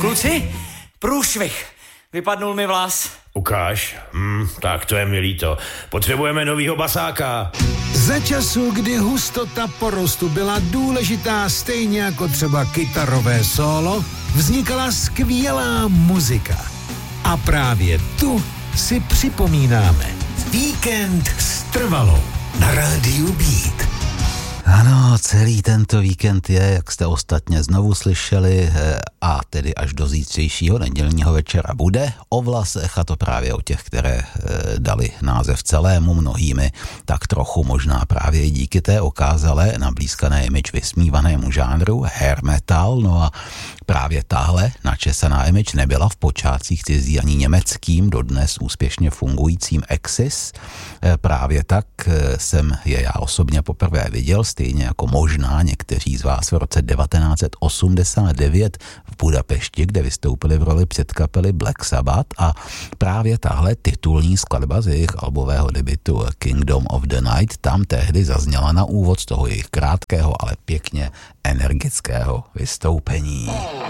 Kluci, průšvih. Vypadnul mi vlas. Ukáž? Tak to je mi líto. Potřebujeme novýho basáka. Za času, kdy hustota porostu byla důležitá stejně jako třeba kytarové solo, vznikala skvělá muzika. A právě tu si připomínáme. Víkend s Trvalou na rádiu Beat. Ano, celý tento víkend je, jak jste ostatně znovu slyšeli, a tedy až do zítřejšího nedělního večera bude o vlasech, a to právě o těch, které dali název celému mnohými, tak trochu možná právě díky té okázalé nablízkané image vysmívanému žánru hair metal. No a právě tahle načesaná image nebyla v počátcích cizí ani německým, dodnes úspěšně fungujícím Axis. Právě tak jsem je já osobně poprvé viděl, stejně jako možná někteří z vás v roce 1989 v Budapešti, kde vystoupili v roli předkapely Black Sabbath, a právě tahle titulní skladba z jejich albového debutu Kingdom of the Night tam tehdy zazněla na úvod z toho jejich krátkého, ale pěkně energického vystoupení.